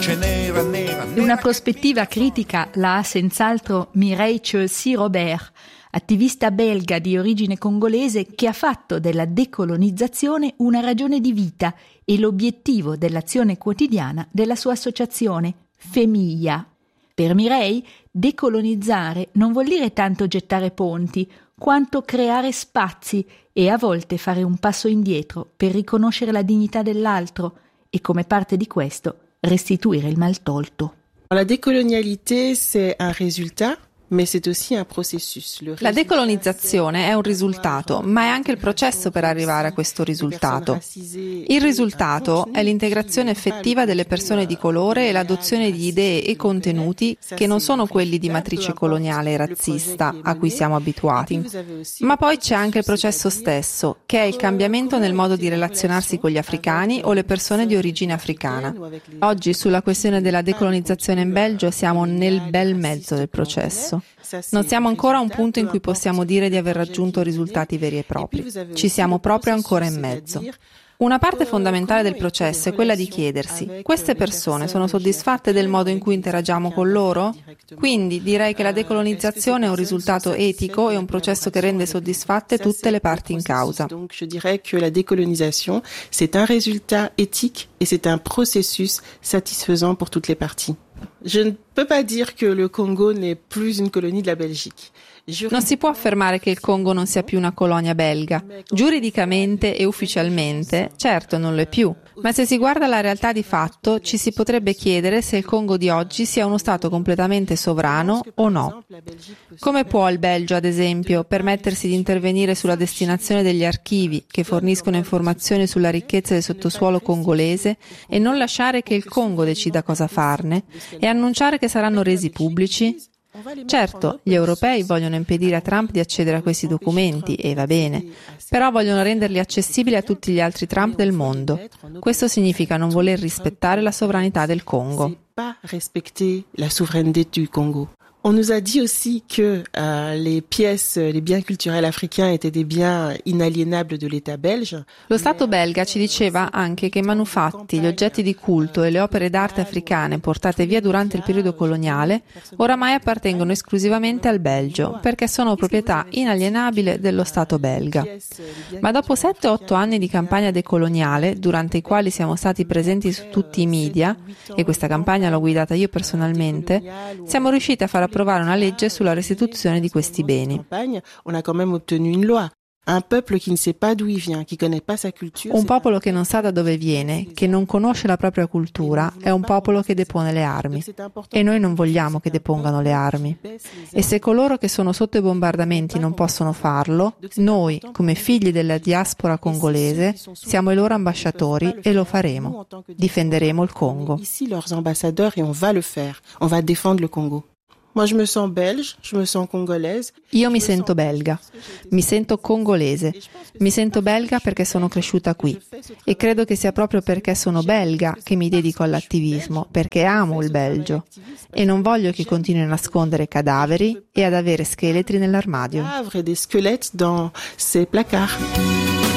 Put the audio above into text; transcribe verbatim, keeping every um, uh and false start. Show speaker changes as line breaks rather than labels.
luce nera, nera, nera.
Una prospettiva critica la ha senz'altro Mireille Chelsea-Robert, attivista belga di origine congolese che ha fatto della decolonizzazione una ragione di vita e l'obiettivo dell'azione quotidiana della sua associazione, Femia. Per Mireille, decolonizzare non vuol dire tanto gettare ponti, quanto creare spazi e a volte fare un passo indietro per riconoscere la dignità dell'altro e, come parte di questo, restituire il maltolto.
La décolonialité, c'est un résultat.
La decolonizzazione è un risultato, ma è anche il processo per arrivare a questo risultato. Il risultato è l'integrazione effettiva delle persone di colore e l'adozione di idee e contenuti che non sono quelli di matrice coloniale e razzista a cui siamo abituati. Ma poi c'è anche il processo stesso, che è il cambiamento nel modo di relazionarsi con gli africani o le persone di origine africana. Oggi sulla questione della decolonizzazione in Belgio siamo nel bel mezzo del processo. Non siamo ancora a un punto in cui possiamo dire di aver raggiunto risultati veri e propri. Ci siamo proprio ancora in mezzo. Una parte fondamentale del processo è quella di chiedersi: queste persone sono soddisfatte del modo in cui interagiamo con loro? Quindi direi che la decolonizzazione è un risultato etico e un processo che rende soddisfatte tutte le parti in causa.
Donc je dirais que la décolonisation, c'est un résultat éthique et c'est un processus satisfaisant pour toutes les parties. Je ne peux pas dire que le Congo n'est plus une colonie de la Belgique.
Non si può affermare che il Congo non sia più una colonia belga. Giuridicamente e ufficialmente, certo, non lo è più. Ma se si guarda la realtà di fatto, ci si potrebbe chiedere se il Congo di oggi sia uno Stato completamente sovrano o no. Come può il Belgio, ad esempio, permettersi di intervenire sulla destinazione degli archivi che forniscono informazioni sulla ricchezza del sottosuolo congolese e non lasciare che il Congo decida cosa farne e annunciare che saranno resi pubblici? Certo, gli europei vogliono impedire a Trump di accedere a questi documenti, e va bene, però vogliono renderli accessibili a tutti gli altri Trump del mondo. Questo significa non voler rispettare la sovranità del Congo.
On nous a dit aussi que euh, les pièces, les biens culturels africains étaient des biens inaliénables de l'État belge.
Lo Stato belga ci diceva anche che i manufatti, gli oggetti di culto e le opere d'arte africane portate via durante il periodo coloniale oramai appartengono esclusivamente al Belgio, perché sono proprietà inalienabile dello Stato belga. Ma dopo sette o otto anni di campagna decoloniale, durante i quali siamo stati presenti su tutti i media, e questa campagna l'ho guidata io personalmente, siamo riusciti a far approvare una legge sulla restituzione di questi beni.
On a quand même obtenu une loi. Un peuple qui ne sait pas d'où il vient, qui connaît pas sa culture.
Un popolo che non sa da dove viene, che non conosce la propria cultura, è un popolo che depone le armi. E noi non vogliamo che depongano le armi. E se coloro che sono sotto i bombardamenti non possono farlo, noi, come figli della diaspora congolese, siamo i loro ambasciatori e lo faremo. Difenderemo il Congo.
Ici leurs ambassadeurs et on va le faire. On va défendre le Congo. Moi, je me sens belge, je me sens congolaise.
Io mi sento belga, mi sento congolese, mi sento belga perché sono cresciuta qui e credo che sia proprio perché sono belga che mi dedico all'attivismo, perché amo il Belgio e non voglio che continui a nascondere cadaveri e ad avere scheletri nell'armadio.
Des squelettes dans ses placards.